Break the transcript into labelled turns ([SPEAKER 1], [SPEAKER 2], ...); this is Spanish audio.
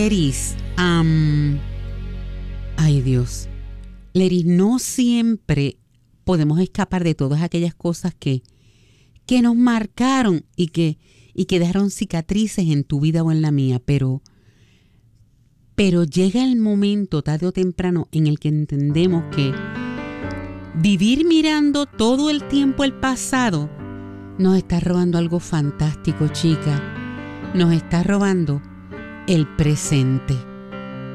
[SPEAKER 1] Leris, ay Dios, Leris, no siempre podemos escapar de todas aquellas cosas que nos marcaron y que dejaron cicatrices en tu vida o en la mía, pero llega el momento, tarde o temprano, en el que entendemos que vivir mirando todo el tiempo el pasado nos está robando algo fantástico, chica. Nos está robando el presente.